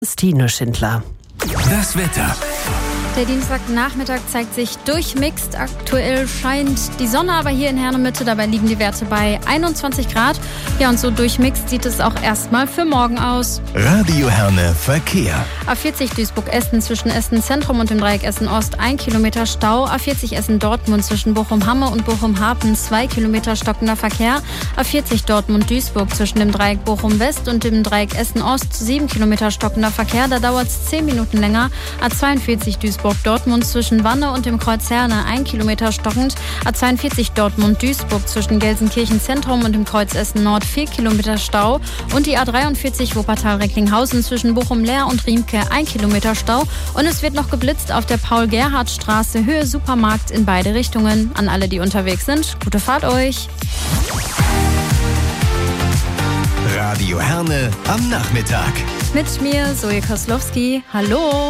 Stine Schindler. Das Wetter. Der Dienstagnachmittag zeigt sich durchmixed. Aktuell scheint die Sonne aber hier in Herne-Mitte. Dabei liegen die Werte bei 21 Grad. Ja, und so durchmixed sieht es auch erstmal für morgen aus. Radio Herne Verkehr. A40 Duisburg-Essen zwischen Essen-Zentrum und dem Dreieck Essen-Ost 1 Kilometer Stau. A40 Essen-Dortmund zwischen Bochum-Hamme und Bochum-Hafen 2 Kilometer stockender Verkehr. A40 Dortmund-Duisburg zwischen dem Dreieck Bochum-West und dem Dreieck Essen-Ost 7 Kilometer stockender Verkehr. Da dauert es 10 Minuten länger. A42 Duisburg-Dortmund zwischen Wanne und dem Kreuz Herne 1 Kilometer stockend. A42 Dortmund-Duisburg zwischen Gelsenkirchen-Zentrum und dem Kreuz Essen-Nord 4 Kilometer Stau. Und die A43 Wuppertal-Recklinghausen zwischen Bochum-Leer und Riemke 1 Kilometer Stau. Und es wird noch geblitzt auf der Paul-Gerhardt-Straße Höhe Supermarkt in beide Richtungen. An alle, die unterwegs sind, gute Fahrt euch. Radio Herne am Nachmittag. Mit mir, Zoe Koslowski. Hallo.